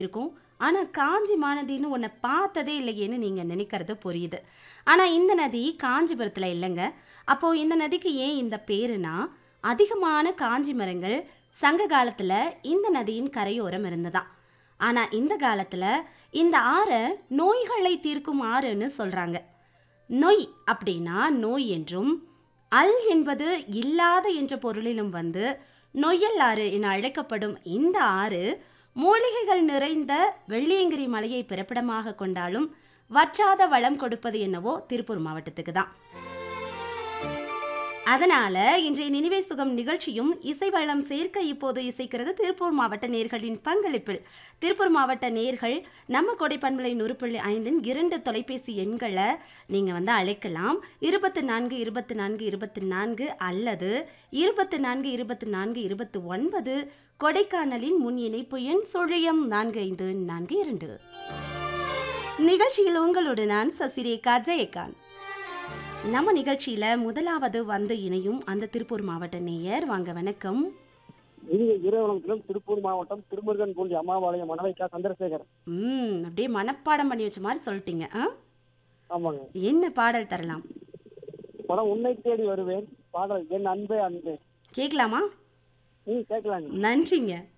இருக்கும். ஆனா, காஞ்சி மாநதின்னு ஒண்ண பார்த்ததே இல்லையேன்னு நீங்க நினைக்கிறது புரியுது. ஆனா, இந்த நதி காஞ்சிபுரத்துல இல்லங்க. அப்போ இந்த நதிக்கு ஏன் இந்த பேருனா, அதிகமான காஞ்சி மரங்கள் சங்க காலத்துல இந்த நதியின் கரையோரம் இருந்ததாம். ஆனா, இந்த காலத்துல இந்த ஆற நோய்களை தீர்க்கும் ஆறுன்னு சொல்றாங்க. நொய் அப்படின்னா நோய் என்றும், அல் என்பது இல்லாத என்ற பொருளிலும் வந்து நொய்யல் ஆறு என அழைக்கப்படும் இந்த ஆறு மூலிகைகள் நிறைந்த வெள்ளியங்கிரி மலையை பிறப்பிடமாக கொண்டாலும் வற்றாத வளம் கொடுப்பது என்னவோ திருப்பூர் மாவட்டத்துக்கு தான். அதனால இன்றைய நினைவே சுகம் நிகழ்ச்சியும் இசை வளம் சேர்க்க இப்போது இசைக்கிறது திருப்பூர் மாவட்ட நேர்களின் பங்களிப்பில். திருப்பூர் மாவட்ட நேர்கள் நம்ம கொடைப்பண்பலை 100.5 2 தொலைபேசி எண்களை நீங்கள் வந்து அழைக்கலாம். 24 24 24 அல்லது 24 24 29 கொடைக்கானலின் முன் இணைப்பு எண் 04542. நிகழ்ச்சியில் உங்களோடு நான் சசிரேகா ஜெயகாந்த். நம்ம நிகழ்ச்சியில முதலாவது வந்து இணையும் அந்த திருப்பூர் மாவட்ட நேயர். வாங்க, வணக்கம். ஈரவனத்திலும் திருப்பூர் மாவட்டம் திருமுருகன் பூண்டி அம்மாபாளையம் மணவைக்கா சந்திரசேகர். அப்படியே மனப்பாடம் பண்ணி வச்ச மாதிரி சொல்லிட்டீங்க. ஆமாங்க. என்ன பாடல் தரலாம்? படம் உன்னை தேடி வருவேன். பாடல் என் அன்பே அன்பே. கேட்கலாமா? கேட்கலாங்க. நன்றிங்க.